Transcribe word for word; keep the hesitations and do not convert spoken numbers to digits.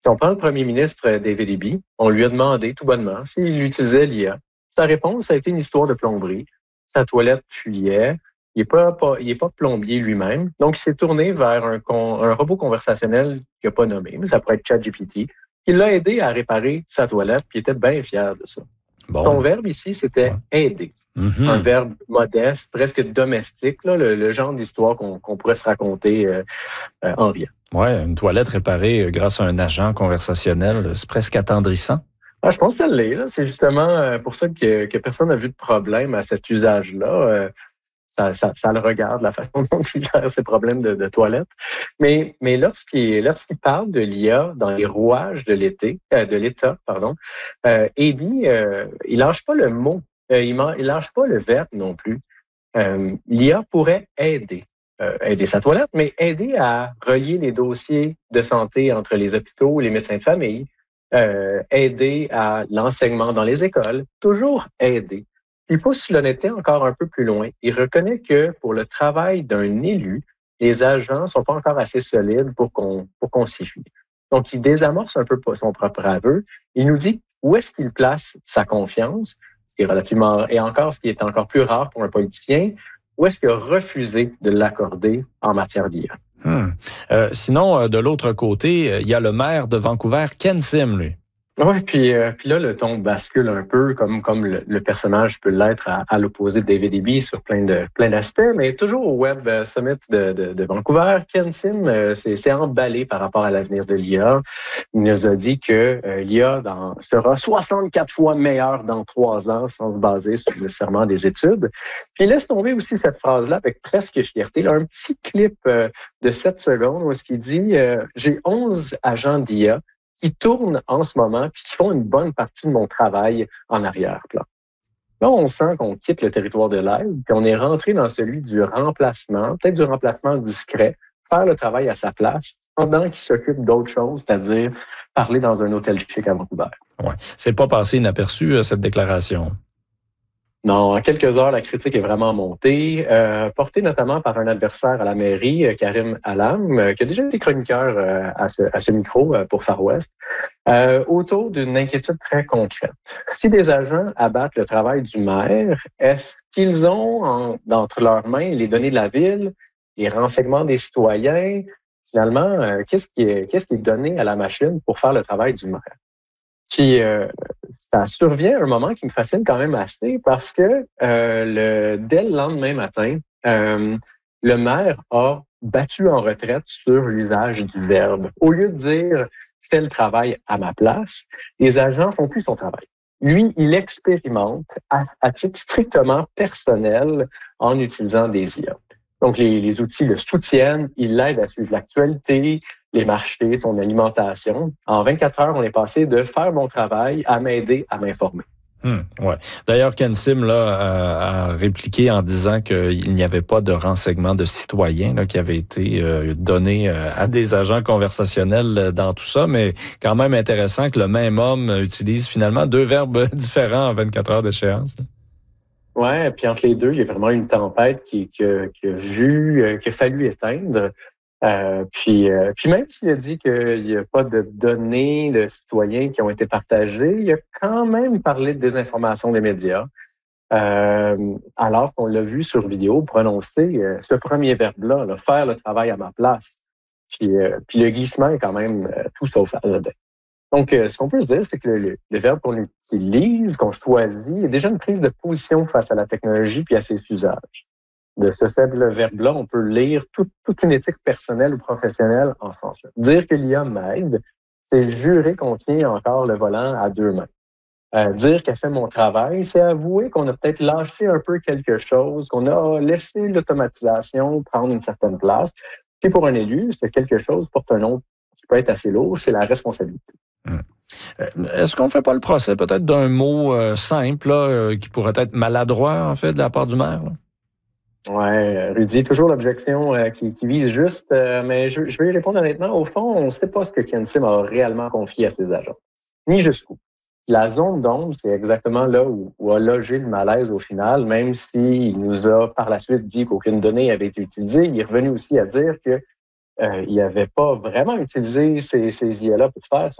Si on prend le premier ministre David Eby, on lui a demandé tout bonnement s'il utilisait l'I A. Sa réponse a été une histoire de plomberie. Sa toilette fuyait. Il n'est pas, pas, il est pas plombier lui-même. Donc, il s'est tourné vers un, con, un robot conversationnel qu'il n'a pas nommé, mais ça pourrait être ChatGPT, qui l'a aidé à réparer sa toilette, puis il était bien fier de ça. Bon. Son verbe ici, c'était ouais. aider. Mm-hmm. Un verbe modeste, presque domestique, là, le, le genre d'histoire qu'on, qu'on pourrait se raconter euh, euh, en riant. Oui, une toilette réparée grâce à un agent conversationnel, c'est presque attendrissant. Ah, je pense que ça l'est. Là. C'est justement pour ça que, que personne n'a vu de problème à cet usage-là. Euh, ça, ça, ça le regarde, la façon dont il gère ses problèmes de, de toilette. Mais, mais lorsqu'il, lorsqu'il parle de l'I A dans les rouages de, l'été, euh, de l'État, pardon, euh, Eby, euh, il lâche pas le mot, euh, il, il lâche pas le verbe non plus. Euh, L'I A pourrait aider. Euh, aider sa toilette, mais aider à relier les dossiers de santé entre les hôpitaux, les médecins de famille, euh, aider à l'enseignement dans les écoles, toujours aider. Il pousse l'honnêteté encore un peu plus loin. Il reconnaît que pour le travail d'un élu, les agents sont pas encore assez solides pour qu'on, pour qu'on s'y fie. Donc, il désamorce un peu son propre aveu. Il nous dit où est-ce qu'il place sa confiance, ce qui est relativement, et encore, ce qui est encore plus rare pour un politicien, où est-ce qu'il a refusé de l'accorder en matière d'I A? Hmm. Euh, sinon, de l'autre côté, il y a le maire de Vancouver, Ken Sim, lui. Oui, puis, euh, puis là, le ton bascule un peu, comme, comme le, le personnage peut l'être à, à l'opposé de David Eby sur plein, de, plein d'aspects, mais toujours au Web Summit de, de, de Vancouver, Ken Sim euh, s'est, s'est emballé par rapport à l'avenir de l'I A. Il nous a dit que euh, l'I A dans, sera soixante-quatre fois meilleure dans trois ans sans se baser sur nécessairement des études. Puis il laisse tomber aussi cette phrase-là avec presque fierté. Là, un petit clip euh, de sept secondes où il dit euh, « J'ai onze agents d'I A qui tournent en ce moment puis qui font une bonne partie de mon travail en arrière-plan. » Là, on sent qu'on quitte le territoire de l'aide, puis on est rentré dans celui du remplacement, peut-être du remplacement discret, faire le travail à sa place, pendant qu'il s'occupe d'autres choses, c'est-à-dire parler dans un hôtel chic à Vancouver. Ouais, c'est pas passé inaperçu, cette déclaration. Non, en quelques heures, la critique est vraiment montée, euh, portée notamment par un adversaire à la mairie, euh, Karim Alam, euh, qui a déjà été chroniqueur euh, à, ce, à ce micro euh, pour Far West, euh, autour d'une inquiétude très concrète. Si des agents abattent le travail du maire, est-ce qu'ils ont en, entre leurs mains les données de la ville, les renseignements des citoyens? Finalement, euh, qu'est-ce qui est, qu'est-ce qui est donné à la machine pour faire le travail du maire? Puis, euh, ça survient à un moment qui me fascine quand même assez parce que euh, le, dès le lendemain matin, euh, le maire a battu en retraite sur l'usage du verbe. Au lieu de dire « fais le travail à ma place », les agents font plus son travail. Lui, il expérimente à, à titre strictement personnel en utilisant des I A. Donc, les, les outils le soutiennent, ils l'aident à suivre l'actualité, les marchés, son alimentation. En vingt-quatre heures, on est passé de faire mon travail à m'aider à m'informer. Hum, ouais. D'ailleurs, Ken Sim là, a, a répliqué en disant qu'il n'y avait pas de renseignements de citoyens là, qui avaient été euh, donnés euh, à des agents conversationnels dans tout ça, mais quand même intéressant que le même homme utilise finalement deux verbes différents en vingt-quatre heures d'échéance. Là. Ouais, puis entre les deux, il y a vraiment une tempête qui, qui, qui a vu, euh, qu'il a fallu éteindre. Euh, puis, euh, puis même s'il a dit qu'il n'y a pas de données de citoyens qui ont été partagées, il a quand même parlé de désinformation des médias. Euh, alors qu'on l'a vu sur vidéo prononcer euh, ce premier verbe-là, là, faire le travail à ma place. Puis, euh, puis le glissement est quand même euh, tout sauf anodin. Donc, euh, ce qu'on peut se dire, c'est que le, le verbe qu'on utilise, qu'on choisit, est déjà une prise de position face à la technologie puis à ses usages. De ce faible verbe-là, on peut lire tout, toute une éthique personnelle ou professionnelle en ce sens-là. Dire que l'I A m'aide, c'est jurer qu'on tient encore le volant à deux mains. Euh, dire qu'elle fait mon travail, c'est avouer qu'on a peut-être lâché un peu quelque chose, qu'on a laissé l'automatisation prendre une certaine place. Puis pour un élu, c'est quelque chose porte un nom qui peut être assez lourd, c'est la responsabilité. Hum. Est-ce qu'on ne fait pas le procès peut-être d'un mot euh, simple là, euh, qui pourrait être maladroit en fait de la part du maire? Là? Ouais, Rudy, toujours l'objection euh, qui, qui vise juste, euh, mais je, je vais y répondre honnêtement. Au fond, on ne sait pas ce que Ken Sim a réellement confié à ses agents, ni jusqu'où. La zone d'ombre, c'est exactement là où, où a logé le malaise au final, même s'il nous a par la suite dit qu'aucune donnée avait été utilisée. Il est revenu aussi à dire que euh, il n'avait pas vraiment utilisé ces, ces I A-là pour faire